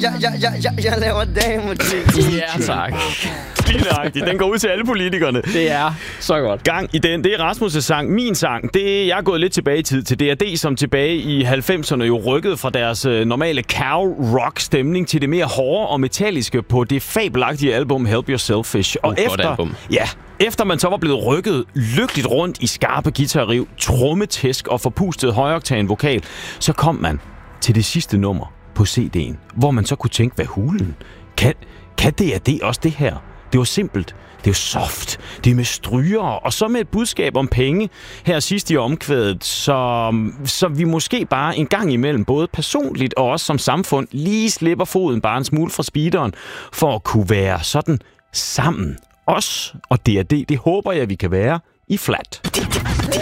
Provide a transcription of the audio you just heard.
Jeg laver damemusik. Ja, tak. Lige nøjagtigt. Den går ud til alle politikerne. Det er så godt. Gang i den. Det er Rasmus' sang. Min sang. Jeg er gået lidt tilbage i tid til DRD, som tilbage i 90'erne jo rykkede fra deres normale cow-rock-stemning til det mere hårde og metalliske på det fabelagtige album Help Your Selfish. Og efter man så var blevet rykket lykkeligt rundt i skarpe guitarriv, trommetæsk og forpustet højoktan vokal, så kom man til det sidste nummer på CD'en, hvor man så kunne tænke, hvad hulen? Kan DRD også det her? Det var simpelt. Det er soft. Det er med stryger, og så med et budskab om penge her sidst i omkvædet, så vi måske bare en gang imellem, både personligt og også som samfund, lige slipper foden bare en smule fra speederen, for at kunne være sådan sammen. Os og DRD, det håber jeg, vi kan være i flat.